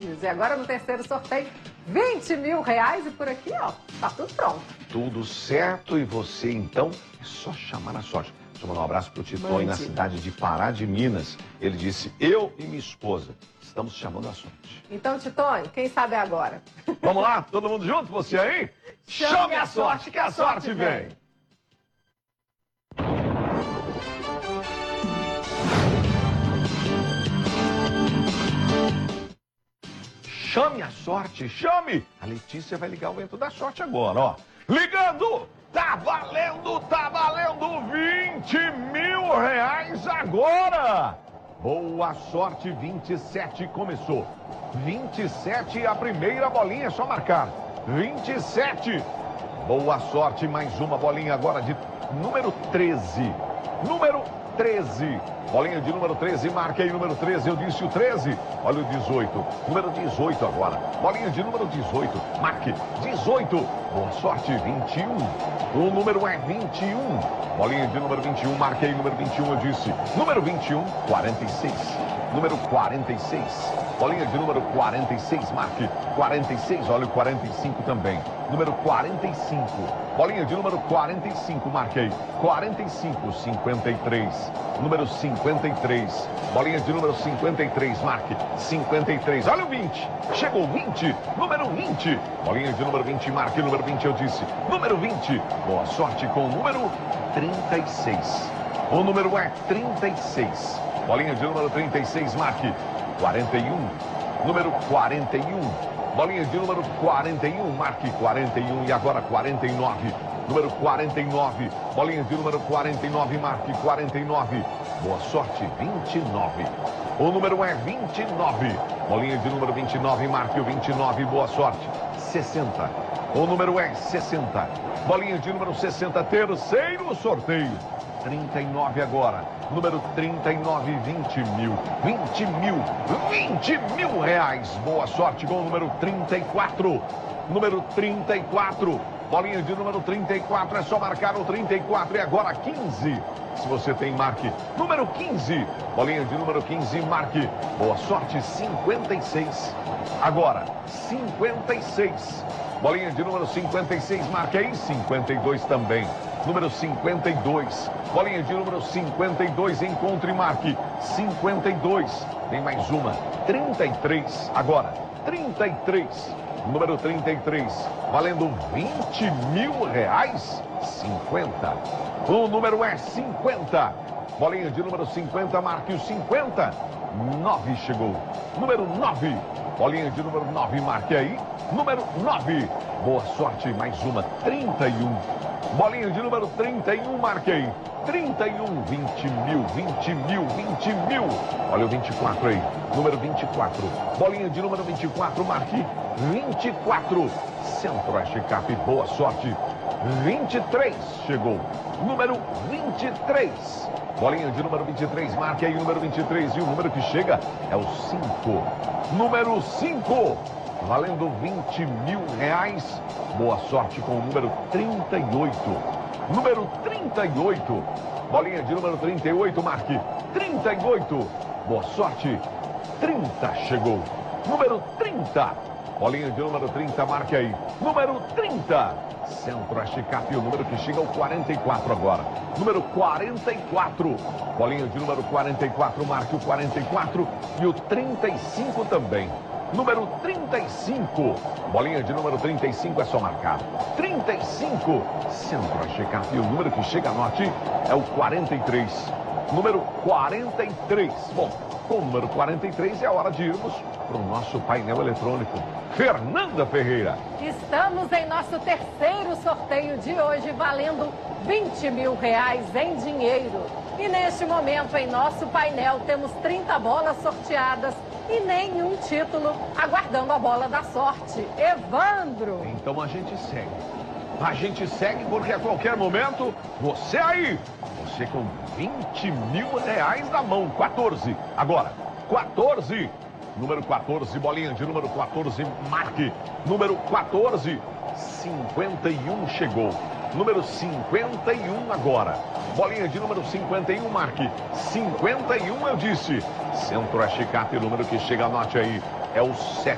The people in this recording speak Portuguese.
prestígios. E agora no terceiro sorteio, 20 mil reais. E por aqui, ó, tá tudo pronto. Tudo certo. E você, então, é só chamar na sorte. Deixa eu mandar um abraço pro Titone, na cidade de Pará de Minas. Ele disse, eu e minha esposa estamos chamando a sorte. Então, Titone, quem sabe agora? Vamos lá, todo mundo junto? Você aí? Chame a sorte, que a sorte vem! Chame a sorte, chame! A Letícia vai ligar o vento da sorte agora, ó. Ligando! Tá valendo 20 mil reais agora! Boa sorte, 27 começou. 27, a primeira bolinha, é só marcar. 27. Boa sorte, mais uma bolinha agora de número 13. Número 13. Bolinha de número 13, marque aí número 13, eu disse o 13. Olha o 18. Número 18 agora. Bolinha de número 18, marque 18. Boa sorte, 21. O número é 21. Bolinha de número 21, marque aí número 21, eu disse. Número 21, 46. Número 46. Bolinha de número 46, marque 46, olha o 45 também. Número 45. Bolinha de número 45, marque aí. 45, 53. Número 53. Bolinha de número 53, marque 53. Olha o 20. Chegou 20. Número 20. Bolinha de número 20, marque número 20, eu disse. Número 20. Boa sorte com o número 36. O número é 36. Bolinha de número 36, marque 41. Número 41. Bolinha de número 41, marque 41 e agora 49. Número 49. Bolinha de número 49, marque 49. Boa sorte, 29. O número é 29. Bolinha de número 29, marque o 29. Boa sorte, 60. O número é 60. Bolinha de número 60, terceiro sorteio. 39 agora. Número 39, 20 mil. 20 mil. 20 mil reais. Boa sorte com o número 34. Número 34. Bolinha de número 34. É só marcar o 34 e agora 15. Se você tem, marque. Número 15. Bolinha de número 15, marque. Boa sorte, 56. Agora, 56. Bolinha de número 56, marque aí. 52 também. Número 52. Bolinha de número 52, encontre e marque. 52. Tem mais uma. 33. Agora, 33. Número 33. Valendo 20 mil reais. 50. O número é 50. Bolinha de número 50, marque o 50. 9 chegou. Número 9. Bolinha de número 9, marque aí. Número 9. Boa sorte, mais uma. 31. Bolinha de número 31, marque aí. 31, 20 mil, 20 mil, 20 mil. Olha o 24 aí. Número 24. Bolinha de número 24, marque 24. Centro-Oeste Cap, boa sorte. 23 chegou. Número 23. Bolinha de número 23, marque aí o número 23. E o número que chega é o 5. Número 5. Valendo 20 mil reais. Boa sorte com o número 38. Número 38. Bolinha de número 38, marque 38. Boa sorte. 30 chegou. Número 30. Bolinha de número 30, marque aí. Número 30. Centro-Oeste Cap, o número que chega ao 44 agora. Número 44. Bolinha de número 44, marque o 44 e o 35 também. Número 35. Bolinha de número 35 é só marcar. 35. Centro-Oeste Cap, o número que chega, anote, é o 43. Número 43. Bom, com o número 43 é hora de irmos para o nosso painel eletrônico. Fernanda Ferreira. Estamos em nosso terceiro sorteio de hoje, valendo 20 mil reais em dinheiro. E neste momento, em nosso painel, temos 30 bolas sorteadas e nenhum título, aguardando a bola da sorte. Evandro! Então a gente segue. A gente segue porque a qualquer momento, você aí, você com 20 mil reais na mão. 14. Agora, 14. Número 14, bolinha de número 14, marque. Número 14, 51 chegou. Número 51 agora. Bolinha de número 51, marque. 51 eu disse. Centro-Oeste Cap, o número que chega, anote aí. É o